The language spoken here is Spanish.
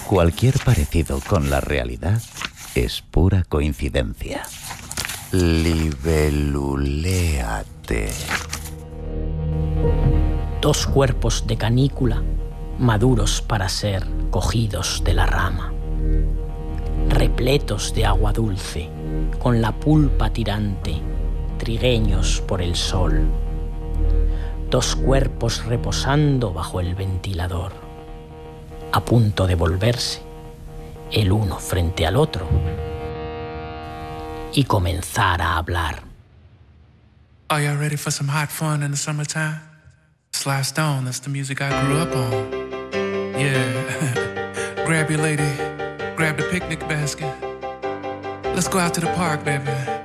Cualquier parecido con la realidad es pura coincidencia. Libeluléate. Dos cuerpos de canícula, maduros para ser cogidos de la rama. Repletos de agua dulce, con la pulpa tirante, trigueños por el sol. Dos cuerpos reposando bajo el ventilador, a punto de volverse, el uno frente al otro, y comenzar a hablar. Are y'all ready for some hot fun in the summertime? Sly Stone, that's the music I grew up on. Yeah. Grab your lady, grab the picnic basket. Let's go out to the park, baby.